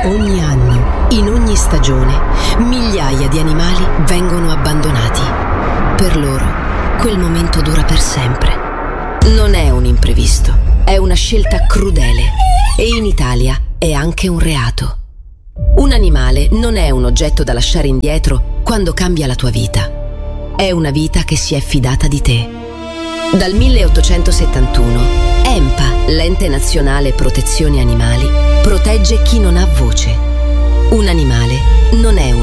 Ogni anno, in ogni stagione, migliaia di animali vengono abbandonati. Per loro, quel momento dura per sempre. Non è un imprevisto, è una scelta crudele e in Italia è anche un reato. Un animale non è un oggetto da lasciare indietro quando cambia la tua vita. È una vita che si è fidata di te. Dal 1871, EMPA, l'Ente Nazionale Protezione Animali, protegge chi non ha voce. Un animale non è un